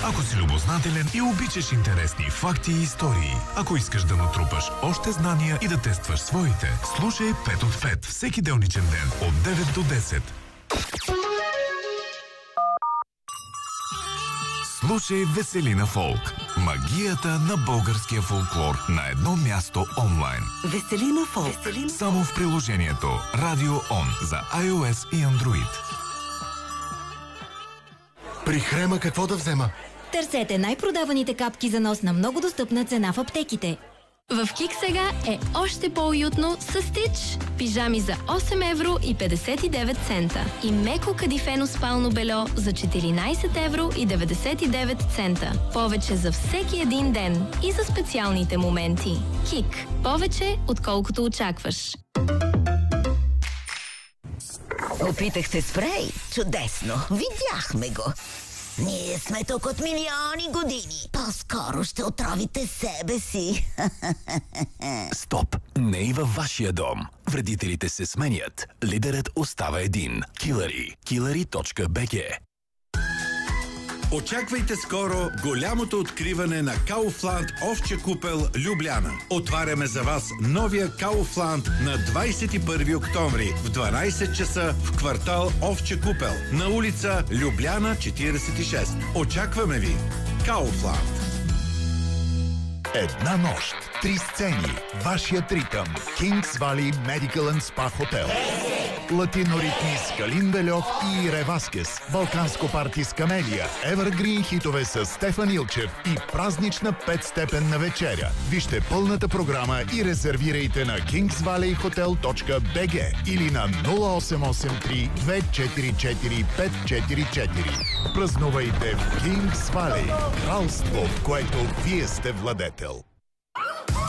Ако си любознателен и обичаш интересни факти и истории, ако искаш да натрупаш още знания и да тестваш своите, слушай 5 от 5 всеки делничен ден от 9 до 10. Слушай Веселина Фолк. Магията на българския фолклор на едно място онлайн. Веселина Фолк. Само в приложението Radio On за iOS и Android. При Хрема какво да взема? Търсете най-продаваните капки за нос на много достъпна цена в аптеките. В КИК сега е още по-уютно с Стич. Пижами за 8 евро и 59 цента. И меко кадифено спално бельо за 14 евро и 99 цента. Повече за всеки един ден и за специалните моменти. КИК. Повече, отколкото очакваш. Опитахте спрей? Чудесно! Видяхме го! Ние сме тук от милиони години. По-скоро ще отровите себе си. Стоп! Не и във вашия дом. Вредителите се сменят. Лидерът остава един. Килъри. Killery.bg. Очаквайте скоро голямото откриване на Kaufland овче купел Любляна. Отваряме за вас новия Kaufland на 21 октомври в 12 часа в квартал Овче купел на улица Любляна 46. Очакваме ви! Kaufland. Една нощ, 3 сцени, вашият ритъм, Kings Valley Medical and Spa Hotel. Латиноритми с Калин Бельов и Ире Васкес, балканско парти с Камелия, Evergreen хитове с Стефан Илчев и празнична 5-степенна вечеря. Вижте пълната програма и резервирайте на kingsvalleyhotel.bg или на 0883 244 544. Празнувайте в Kings Valley, кралство, в което вие сте владетел.